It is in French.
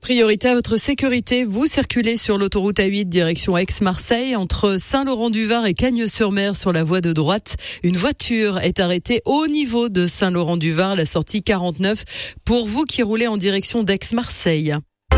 Priorité à votre sécurité, vous circulez sur l'autoroute A8 direction Aix-Marseille entre Saint-Laurent-du-Var et Cagnes-sur-Mer sur la voie de droite. Une voiture est arrêtée au niveau de Saint-Laurent-du-Var, la sortie 49, pour vous qui roulez en direction d'Aix-Marseille.